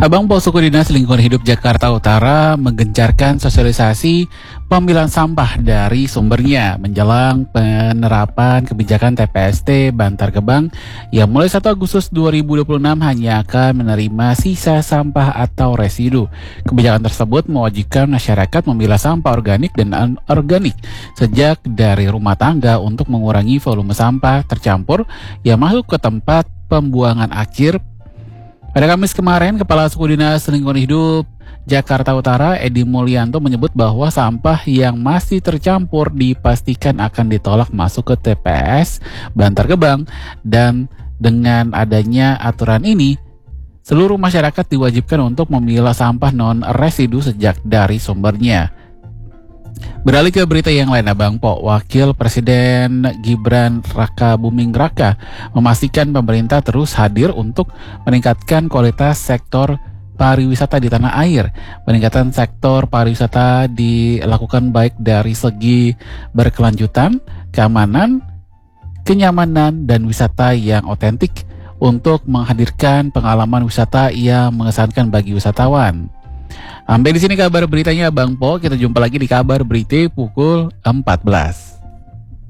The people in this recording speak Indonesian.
Abang Po, Suku Dinas Lingkungan Hidup Jakarta Utara menggencarkan sosialisasi pemilahan sampah dari sumbernya menjelang penerapan kebijakan TPST Bantar Gebang yang mulai 1 Agustus 2026 hanya akan menerima sisa sampah atau residu. Kebijakan tersebut mewajibkan masyarakat memilah sampah organik dan anorganik sejak dari rumah tangga untuk mengurangi volume sampah tercampur yang masuk ke tempat pembuangan akhir. Pada Kamis kemarin, Kepala Suku Dinas Lingkungan Hidup Jakarta Utara, Edi Mulyanto, menyebut bahwa sampah yang masih tercampur dipastikan akan ditolak masuk ke TPS Bantar Gebang, dan dengan adanya aturan ini, seluruh masyarakat diwajibkan untuk memilah sampah non-residu sejak dari sumbernya. Beralih ke berita yang lain, Abang Po, Wakil Presiden Gibran Raka Buming Raka memastikan pemerintah terus hadir untuk meningkatkan kualitas sektor pariwisata di tanah air. Peningkatan sektor pariwisata dilakukan baik dari segi berkelanjutan, keamanan, kenyamanan, dan wisata yang otentik untuk menghadirkan pengalaman wisata yang mengesankan bagi wisatawan. Sampai di sini kabar beritanya, Bang Po. Kita jumpa lagi di kabar berita pukul 14.